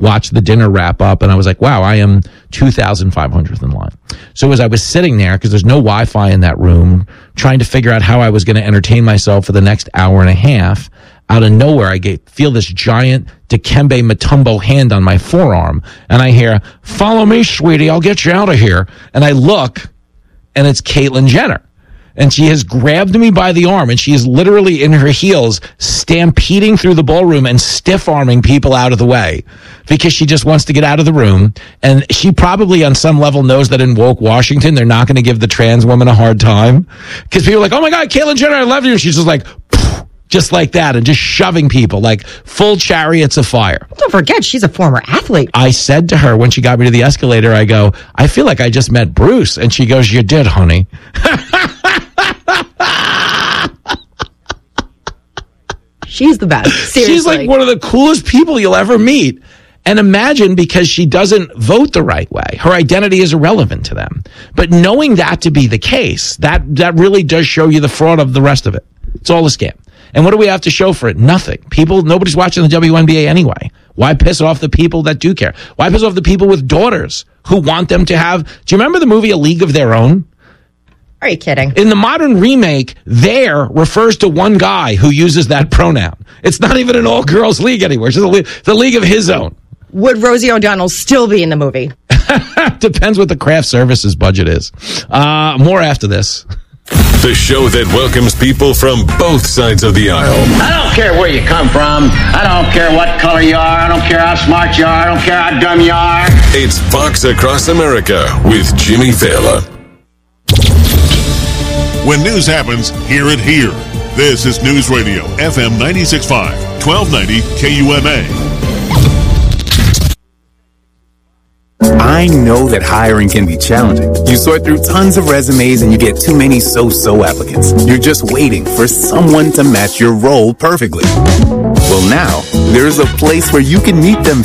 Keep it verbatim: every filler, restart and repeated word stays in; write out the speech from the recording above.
watch the dinner wrap up, and I was like, wow, I am two thousand five hundredth in line. So as I was sitting there, because there's no Wi-Fi in that room, trying to figure out how I was going to entertain myself for the next hour and a half, out of nowhere, I get, feel this giant Dikembe Mutombo hand on my forearm, and I hear, follow me, sweetie, I'll get you out of here. And I look, and it's Caitlyn Jenner. And she has grabbed me by the arm, and she is literally in her heels stampeding through the ballroom and stiff-arming people out of the way because she just wants to get out of the room. And she probably on some level knows that in woke Washington, they're not going to give the trans woman a hard time because people are like, oh, my God, Caitlyn Jenner, I love you. And she's just like, just like that, and just shoving people like full chariots of fire. Don't forget, she's a former athlete. I said to her when she got me to the escalator, I go, I feel like I just met Bruce. And she goes, you did, honey. She's the best. Seriously. She's like one of the coolest people you'll ever meet. And imagine, because she doesn't vote the right way, her identity is irrelevant to them. But knowing that to be the case, that, that really does show you the fraud of the rest of it. It's all a scam. And what do we have to show for it? Nothing. People, nobody's watching the W N B A anyway. Why piss off the people that do care? Why piss off the people with daughters who want them to have... Do you remember the movie A League of Their Own? Are you kidding? In the modern remake, there refers to one guy who uses that pronoun. It's not even an all-girls league anymore. It's just a league, the league of his own. Would Rosie O'Donnell still be in the movie? Depends what the craft services budget is. Uh, more after this. The show that welcomes people from both sides of the aisle. I don't care where you come from. I don't care what color you are. I don't care how smart you are. I don't care how dumb you are. It's Fox Across America with Jimmy Fallon. When news happens, hear it here. This is News Radio, F M ninety-six point five, twelve ninety K U M A. I know that hiring can be challenging. You sort through tons of resumes and you get too many so-so applicants. You're just waiting for someone to match your role perfectly. Well, now, there's a place where you can meet them